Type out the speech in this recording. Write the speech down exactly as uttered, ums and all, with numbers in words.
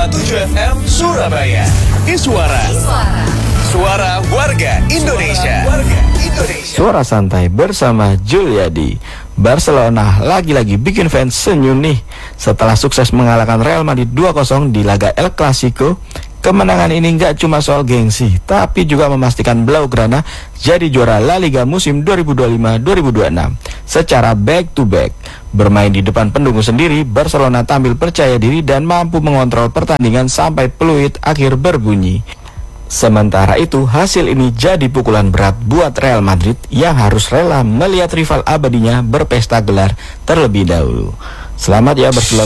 koma tujuh F M Surabaya. Iswara. Suara warga Indonesia. Warga Indonesia. Suara santai bersama Juliadi. Barcelona lagi-lagi bikin fans senyum nih. Setelah sukses mengalahkan Real Madrid dua kosong di laga El Clasico, kemenangan ini nggak cuma soal gengsi, tapi juga memastikan Blaugrana jadi juara La Liga musim dua ribu dua puluh lima dua ribu dua puluh enam secara back to back. Bermain di depan pendukung sendiri, Barcelona tampil percaya diri dan mampu mengontrol pertandingan sampai peluit akhir berbunyi. Sementara itu, hasil ini jadi pukulan berat buat Real Madrid yang harus rela melihat rival abadinya berpesta gelar terlebih dahulu. Selamat ya Barcelona.